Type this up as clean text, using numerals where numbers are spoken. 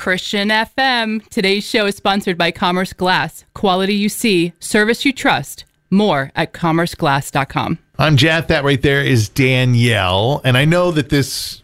Christian FM. Today's show is sponsored by Commerce Glass. Quality you see, service you trust. More at commerceglass.com. I'm Jack. That right there is Danielle. And I know that this